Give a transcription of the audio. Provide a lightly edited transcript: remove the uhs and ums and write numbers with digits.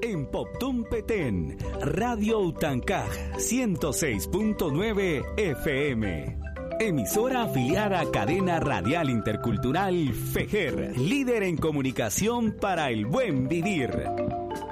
en Poptún Petén, Radio Utancaj 106.9 FM. Emisora afiliada a Cadena Radial Intercultural FEJER, líder en comunicación para el buen vivir.